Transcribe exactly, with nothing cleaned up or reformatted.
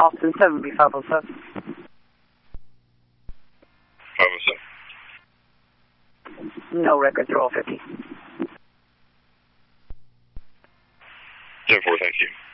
Austin seven B five oh seven. five oh seven. No record, throw fifty. ten four, thank you.